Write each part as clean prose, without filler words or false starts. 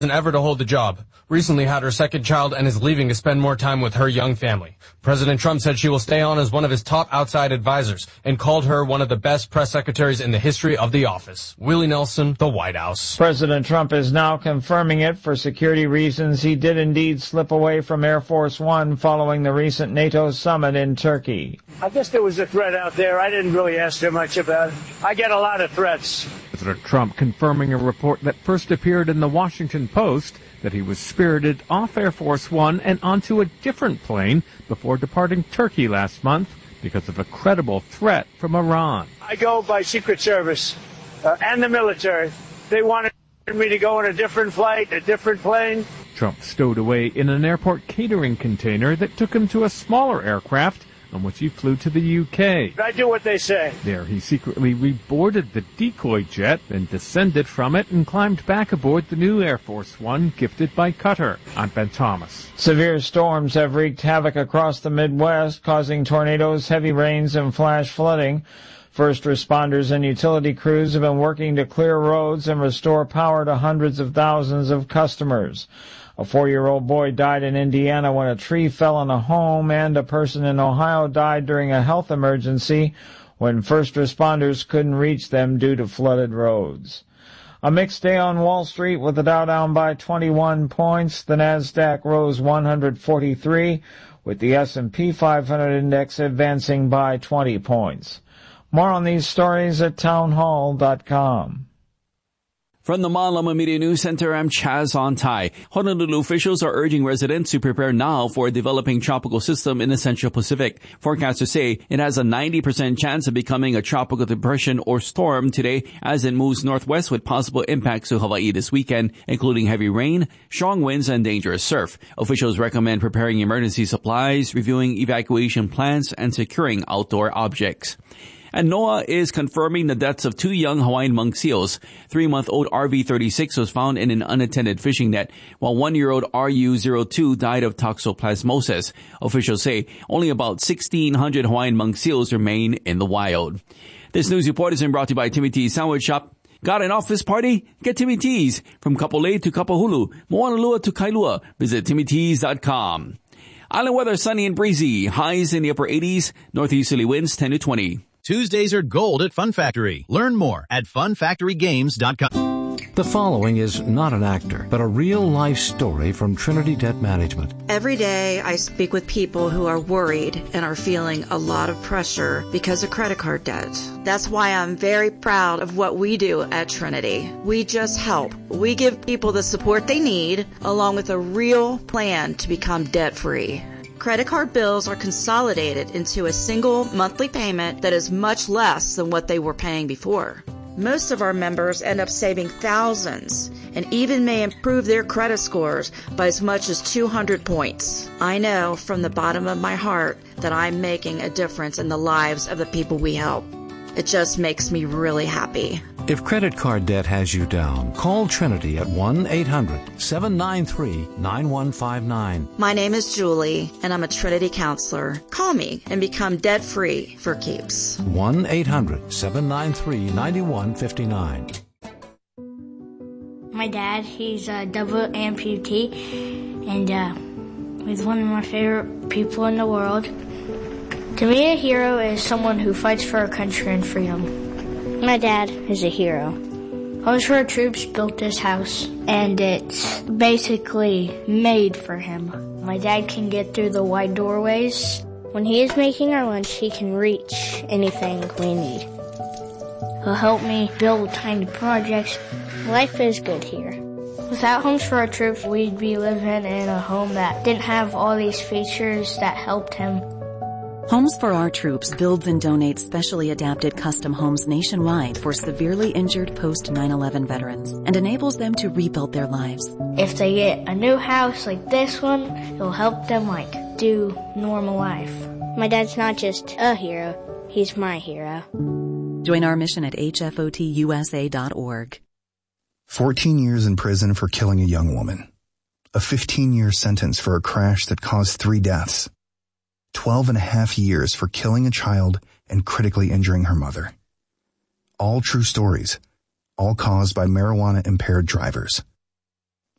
ever to hold the job. Recently had her second child and is leaving to spend more time with her young family. President Trump said she will stay on as one of his top outside advisors and called her one of the best press secretaries in the history of the office. Willie Nelson, the White House. President Trump is now confirming it. For security reasons, he did indeed slip away from Air Force One following the recent NATO summit in Turkey. I guess there was a threat out there. I didn't really ask too much about it. I get a lot of threats. President Trump confirming a report that first appeared in the Washington Post that he was spirited off Air Force One and onto a different plane before departing Turkey last month because of a credible threat from Iran. I go by Secret Service and the military. They wanted me to go on a different flight, a different plane. Trump stowed away in an airport catering container that took him to a smaller aircraft on which he flew to the UK. I do what they say. There he secretly reboarded the decoy jet, then descended from it and climbed back aboard the new Air Force One gifted by Qatar. I'm Ben Thomas. Severe storms have wreaked havoc across the Midwest, causing tornadoes, heavy rains, and flash flooding. First responders and utility crews have been working to clear roads and restore power to hundreds of thousands of customers. A 4-year-old boy died in Indiana when a tree fell on a home, and a person in Ohio died during a health emergency when first responders couldn't reach them due to flooded roads. A mixed day on Wall Street with the Dow down by 21 points. The Nasdaq rose 143, with the S&P 500 index advancing by 20 points. More on these stories at townhall.com. From the Malama Media News Center, I'm Chaz Ontai. Honolulu officials are urging residents to prepare now for a developing tropical system in the Central Pacific. Forecasters say it has a 90% chance of becoming a tropical depression or storm today as it moves northwest with possible impacts to Hawaii this weekend, including heavy rain, strong winds, and dangerous surf. Officials recommend preparing emergency supplies, reviewing evacuation plans, and securing outdoor objects. And NOAA is confirming the deaths of 2 young Hawaiian monk seals. 3-month-old RV-36 was found in an unattended fishing net, while 1-year-old RU-02 died of toxoplasmosis. Officials say only about 1,600 Hawaiian monk seals remain in the wild. This news report is brought to you by Timmy T's Sandwich Shop. Got an office party? Get Timmy T's. From Kapolei to Kapahulu, Moanalua to Kailua. Visit TimmyT's.com. Island weather sunny and breezy. Highs in the upper 80s. Northeasterly winds 10 to 20. Tuesdays are gold at Fun Factory. Learn more at funfactorygames.com. The following is not an actor, but a real-life story from Trinity Debt Management. Every day I speak with people who are worried and are feeling a lot of pressure because of credit card debt. That's why I'm very proud of what we do at Trinity. We just help. We give people the support they need, along with a real plan to become debt-free. Credit card bills are consolidated into a single monthly payment that is much less than what they were paying before. Most of our members end up saving thousands and even may improve their credit scores by as much as 200 points. I know from the bottom of my heart that I'm making a difference in the lives of the people we help. It just makes me really happy. If credit card debt has you down, call Trinity at 1-800-793-9159. My name is Julie, and I'm a Trinity counselor. Call me and become debt-free for keeps. 1-800-793-9159. My dad, he's a double amputee, and he's one of my favorite people in the world. To me, a hero is someone who fights for our country and freedom. My dad is a hero. Homes for Our Troops built this house, and it's basically made for him. My dad can get through the wide doorways. When he is making our lunch, he can reach anything we need. He'll help me build tiny projects. Life is good here. Without Homes for Our Troops, we'd be living in a home that didn't have all these features that helped him. Homes for Our Troops builds and donates specially adapted custom homes nationwide for severely injured post-9/11 veterans and enables them to rebuild their lives. If they get a new house like this one, it'll help them do normal life. My dad's not just a hero, he's my hero. Join our mission at hfotusa.org. 14 years in prison for killing a young woman. A 15-year sentence for a crash that caused 3 deaths. 12.5 years for killing a child and critically injuring her mother. All true stories, all caused by marijuana-impaired drivers.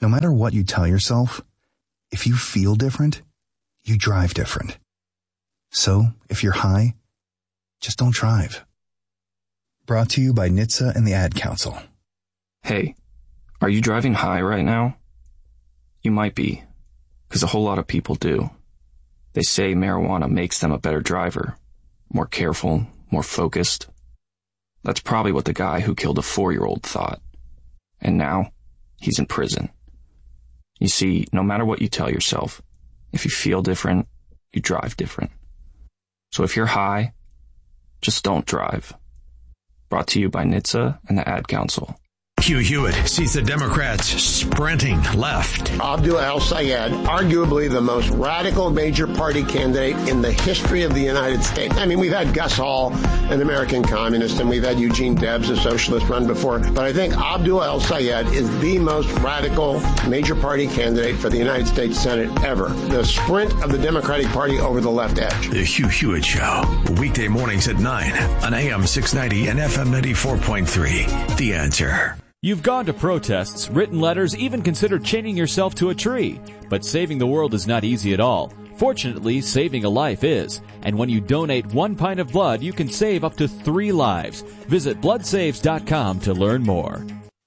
No matter what you tell yourself, if you feel different, you drive different. So, if you're high, just don't drive. Brought to you by NHTSA and the Ad Council. Hey, are you driving high right now? You might be, because a whole lot of people do. They say marijuana makes them a better driver, more careful, more focused. That's probably what the guy who killed a 4-year-old thought. And now, he's in prison. You see, no matter what you tell yourself, if you feel different, you drive different. So if you're high, just don't drive. Brought to you by NHTSA and the Ad Council. Hugh Hewitt sees the Democrats sprinting left. Abdul El-Sayed, arguably the most radical major party candidate in the history of the United States. I mean, we've had Gus Hall, an American communist, and we've had Eugene Debs, a socialist, run before. But I think Abdul El-Sayed is the most radical major party candidate for the United States Senate ever. The sprint of the Democratic Party over the left edge. The Hugh Hewitt Show, weekday mornings at 9 on AM 690 and FM 94.3. The Answer. You've gone to protests, written letters, even considered chaining yourself to a tree. But saving the world is not easy at all. Fortunately, saving a life is. And when you donate 1 pint of blood, you can save up to 3 lives. Visit bloodsaves.com to learn more.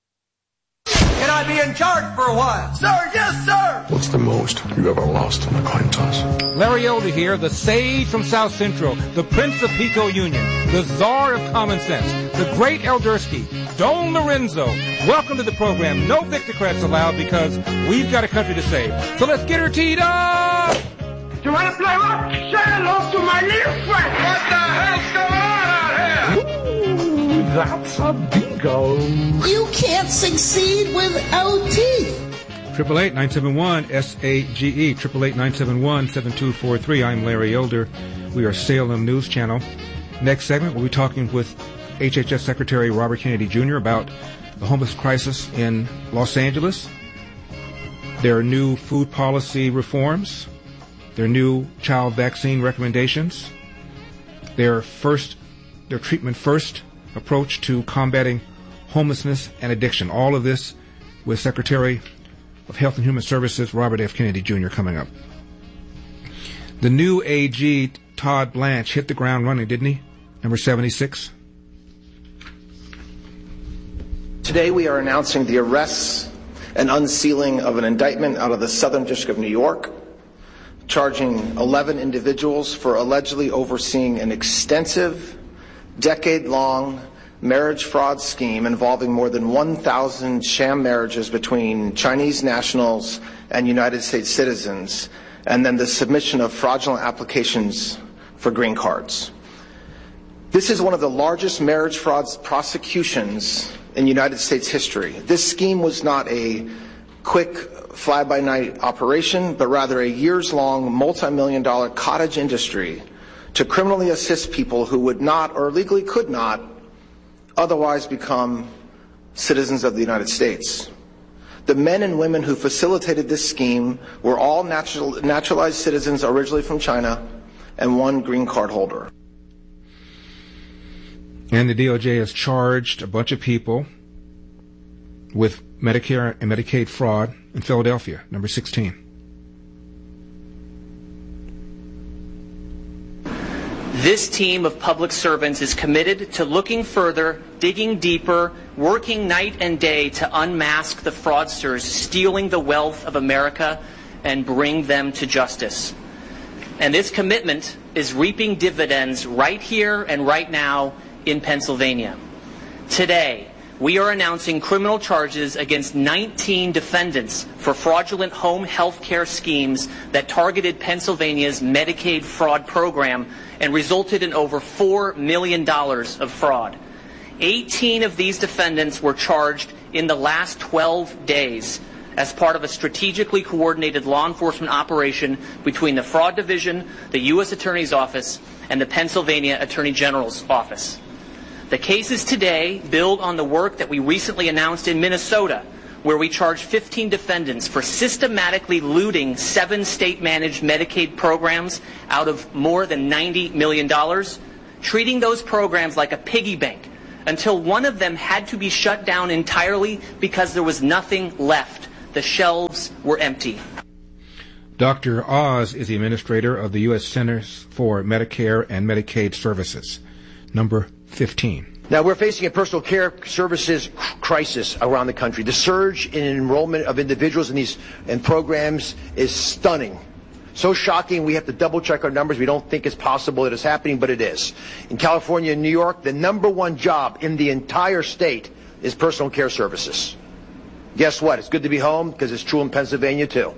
Can I be in charge for a while? Sir, yes, sir! What's the most you ever lost in a coin toss? Larry Elder here, the sage from South Central, the Prince of Pico Union, the czar of common sense, the great Eldersky, Don Lorenzo. Welcome to the program. No Victocrats allowed because we've got a country to save. So let's get her teed up! You want to play rock? Say hello to my little friend! What the hell's going on out here? Ooh, that's a bingo. You can't succeed without teeth. 888-971-SAGE, 888-971-7243. I'm Larry Elder. We are Salem News Channel. Next segment, we'll be talking with HHS Secretary Robert Kennedy Jr. about the homeless crisis in Los Angeles, their new food policy reforms, their new child vaccine recommendations, their treatment first approach to combating homelessness and addiction. All of this with Secretary of Health and Human Services Robert F. Kennedy Jr. coming up. The new AG, Todd Blanche, hit the ground running, didn't he? Number 76. Today we are announcing the arrests and unsealing of an indictment out of the Southern District of New York, charging 11 individuals for allegedly overseeing an extensive, decade-long marriage fraud scheme involving more than 1,000 sham marriages between Chinese nationals and United States citizens, and then the submission of fraudulent applications for green cards. This is one of the largest marriage fraud prosecutions in United States history. This scheme was not a quick fly-by-night operation, but rather a years-long, multi-million-dollar cottage industry to criminally assist people who would not, or legally could not, otherwise become citizens of the United States. The men and women who facilitated this scheme were all naturalized citizens originally from China and 1 green card holder. And the DOJ has charged a bunch of people with Medicare and Medicaid fraud in Philadelphia, number 16. This team of public servants is committed to looking further, digging deeper, working night and day to unmask the fraudsters stealing the wealth of America and bring them to justice. And this commitment is reaping dividends right here and right now in Pennsylvania. Today, we are announcing criminal charges against 19 defendants for fraudulent home health care schemes that targeted Pennsylvania's Medicaid fraud program and resulted in over $4 million of fraud. 18 of these defendants were charged in the last 12 days as part of a strategically coordinated law enforcement operation between the Fraud Division, the U.S. Attorney's Office, and the Pennsylvania Attorney General's Office. The cases today build on the work that we recently announced in Minnesota, where we charged 15 defendants for systematically looting 7 state-managed Medicaid programs out of more than $90 million, treating those programs like a piggy bank until one of them had to be shut down entirely because there was nothing left the shelves were empty. Dr. Oz is the administrator of the U.S. Centers for Medicare and Medicaid Services. Number 15. Now, we're facing a personal care services crisis around the country. The surge in enrollment of individuals in these programs is stunning. So shocking, we have to double-check our numbers. We don't think it's possible that it's happening, but it is. In California and New York, the number one job in the entire state is personal care services. Guess what? It's good to be home, because it's true in Pennsylvania, too.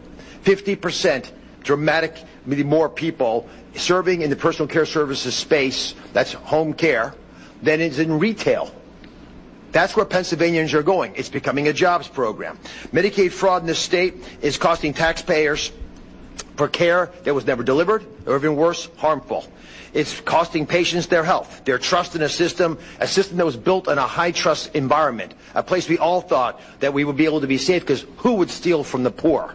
50% dramatically more people serving in the personal care services space, that's home care, than is in retail. That's where Pennsylvanians are going. It's becoming a jobs program. Medicaid fraud in this state is costing taxpayers for care that was never delivered, or even worse, harmful. It's costing patients their health, their trust in a system that was built in a high-trust environment, a place we all thought that we would be able to be safe, because who would steal from the poor?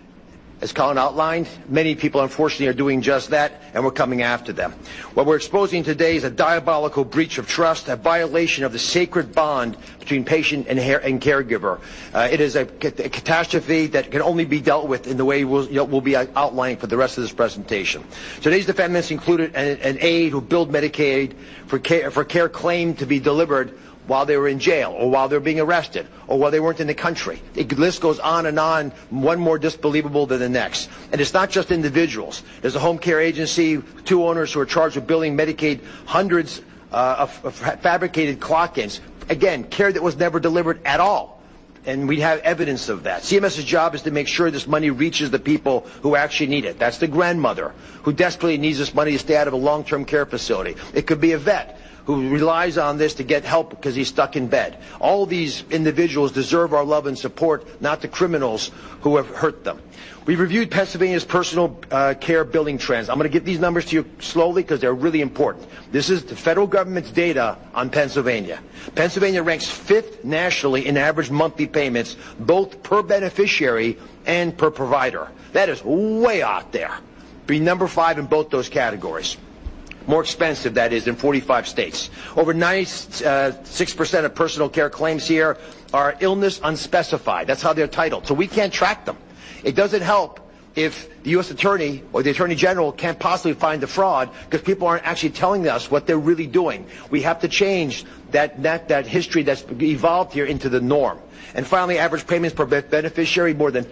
As Colin outlined, many people, unfortunately, are doing just that, and we're coming after them. What we're exposing today is a diabolical breach of trust, a violation of the sacred bond between patient and caregiver. It is a catastrophe that can only be dealt with in the way we'll be outlining for the rest of this presentation. Today's defendants included an aide who billed Medicaid for care claimed to be delivered while they were in jail, or while they were being arrested, or while they weren't in the country. The list goes on, one more disbelievable than the next. And it's not just individuals. There's a home care agency, 2 owners who are charged with billing Medicaid hundreds of fabricated clock-ins. Again, care that was never delivered at all. And we have evidence of that. CMS's job is to make sure this money reaches the people who actually need it. That's the grandmother who desperately needs this money to stay out of a long-term care facility. It could be a vet who relies on this to get help because he's stuck in bed. All these individuals deserve our love and support, not the criminals who have hurt them. We've reviewed Pennsylvania's personal care billing trends. I'm going to give these numbers to you slowly because they're really important. This is the federal government's data on Pennsylvania. Pennsylvania ranks 5th nationally in average monthly payments, both per beneficiary and per provider. That is way out there. Be number 5 in both those categories. More expensive, that is, in 45 states. Over 96% of personal care claims here are illness unspecified. That's how they're titled. So we can't track them. It doesn't help if the U.S. Attorney or the Attorney General can't possibly find the fraud because people aren't actually telling us what they're really doing. We have to change that history that's evolved here into the norm. And finally, average payments per beneficiary, more than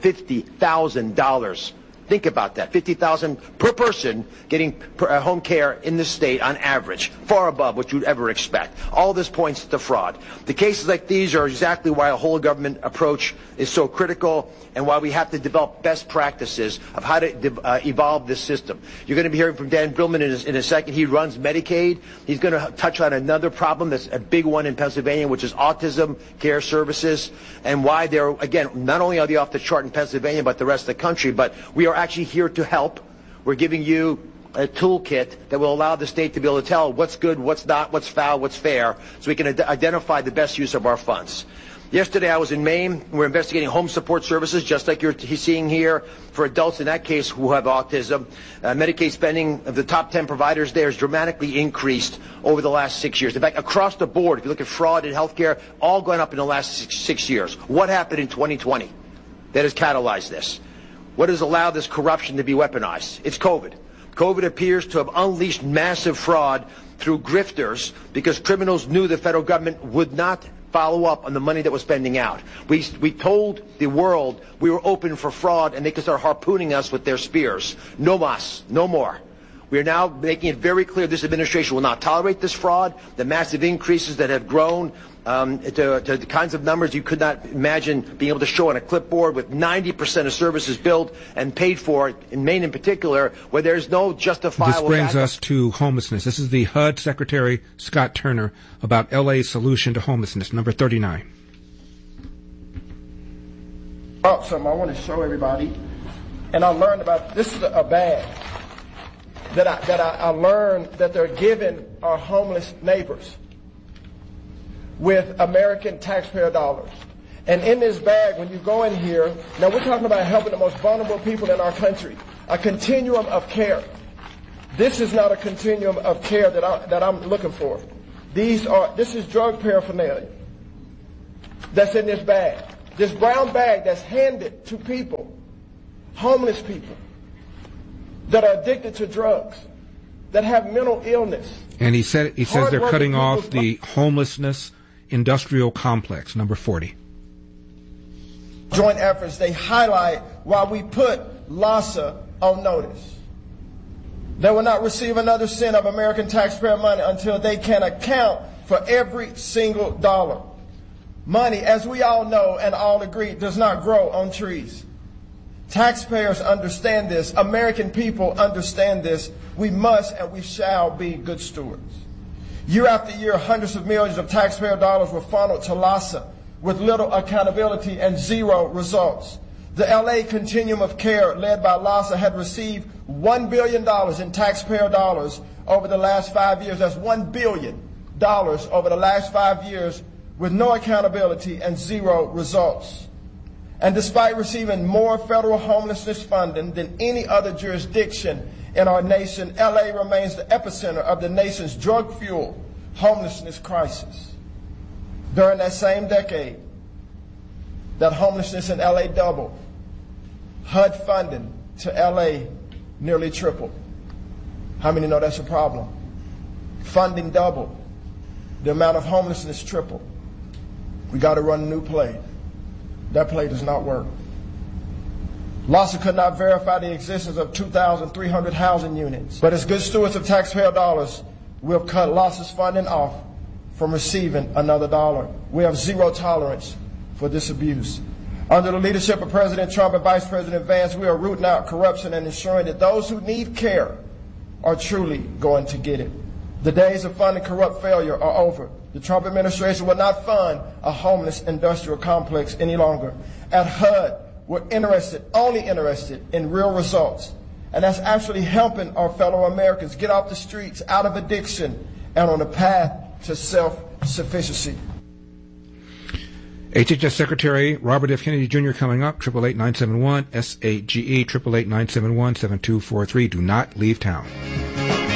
$50,000. Think about that, $50,000 per person getting home care in the state on average, far above what you'd ever expect. All this points to fraud. The cases like these are exactly why a whole government approach is so critical and why we have to develop best practices of how to evolve this system. You're going to be hearing from Dan Brillman in a second. He runs Medicaid. He's going to touch on another problem that's a big one in Pennsylvania, which is autism care services, and why they're, again, not only are they off the chart in Pennsylvania, but the rest of the country, but we are actually here to help. We're giving you a toolkit that will allow the state to be able to tell what's good, what's not, what's foul, what's fair, so we can identify the best use of our funds. Yesterday I was in Maine. We're investigating home support services, just like you're seeing here, for adults in that case who have autism. Medicaid spending of the top 10 providers there has dramatically increased over the last 6 years. In fact, across the board, if you look at fraud in healthcare, all gone up in the last 6 years. What happened in 2020 that has catalyzed this? What has allowed this corruption to be weaponized? It's COVID. COVID appears to have unleashed massive fraud through grifters because criminals knew the federal government would not follow up on the money that was spending out. We told the world we were open for fraud and they could start harpooning us with their spears. No mas, no more. We are now making it very clear this administration will not tolerate this fraud. The massive increases that have grown to the kinds of numbers you could not imagine being able to show on a clipboard, with 90% of services billed and paid for, in Maine in particular, where there's no justifiable... This brings us to homelessness. This is the HUD Secretary, Scott Turner, about LA's solution to homelessness, number 39. Something I want to show everybody. And I learned about, this is a bag that I learned that they're giving our homeless neighbors with American taxpayer dollars. And in this bag, when you go in here, now we're talking about helping the most vulnerable people in our country, a continuum of care. This is not a continuum of care that I'm looking for. This is drug paraphernalia that's in this bag. This brown bag that's handed to people, homeless people, that are addicted to drugs, that have mental illness. And he says they're cutting off the homelessness industrial complex, number 40. Joint efforts, they highlight why we put LAHSA on notice. They will not receive another cent of American taxpayer money until they can account for every single dollar. Money, as we all know and all agree, does not grow on trees. Taxpayers understand this. American people understand this. We must and we shall be good stewards. Year after year, hundreds of millions of taxpayer dollars were funneled to LAHSA with little accountability and zero results. The LA Continuum of Care, led by LAHSA, had received $1 billion in taxpayer dollars over the last 5 years. That's $1 billion over the last 5 years with no accountability and zero results. And despite receiving more federal homelessness funding than any other jurisdiction in our nation, LA remains the epicenter of the nation's drug-fueled homelessness crisis. During that same decade, that homelessness in LA doubled. HUD funding to LA nearly tripled. How many know that's a problem? Funding doubled. The amount of homelessness tripled. We got to run a new play. That play does not work. LAHSA could not verify the existence of 2,300 housing units. But as good stewards of taxpayer dollars, we'll cut LAHSA's funding off from receiving another dollar. We have zero tolerance for this abuse. Under the leadership of President Trump and Vice President Vance, we are rooting out corruption and ensuring that those who need care are truly going to get it. The days of funding corrupt failure are over. The Trump administration will not fund a homeless industrial complex any longer. At HUD, we're only interested in real results. And that's actually helping our fellow Americans get off the streets, out of addiction, and on a path to self-sufficiency. HHS Secretary Robert F. Kennedy Jr. coming up, 888-971-SAGE, 888-971-7243. Do not leave town.